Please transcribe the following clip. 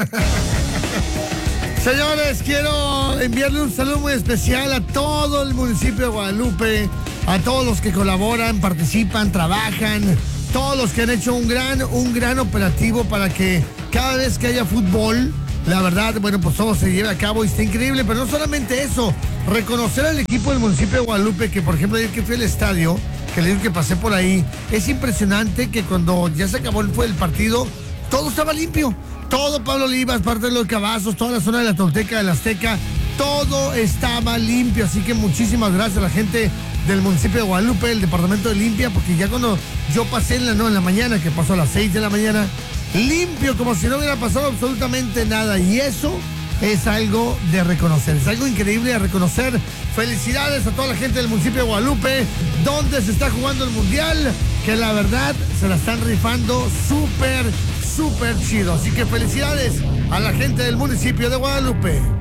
Señores, quiero enviarle un saludo muy especial a todo el municipio de Guadalupe, a todos los que colaboran, participan, trabajan, todos los que han hecho un gran operativo para que cada vez que haya fútbol, la verdad, bueno, pues todo se lleve a cabo y está increíble, pero no solamente eso, reconocer al equipo del municipio de Guadalupe, que por ejemplo ayer que fui al estadio, que le digo que pasé por ahí, es impresionante que cuando ya se acabó el partido, todo estaba limpio. Todo Pablo Olivas, parte de los Cavazos, toda la zona de la Tolteca, de la Azteca, todo estaba limpio. Así que muchísimas gracias a la gente del municipio de Guadalupe, el departamento de limpia, porque ya cuando yo pasé en la mañana, que pasó a las 6 de la mañana, limpio, como si no hubiera pasado absolutamente nada. Y eso es algo de reconocer, es algo increíble de reconocer. Felicidades a toda la gente del municipio de Guadalupe, donde se está jugando el Mundial, que la verdad se la están rifando súper chido. Así que felicidades a la gente del municipio de Guadalupe.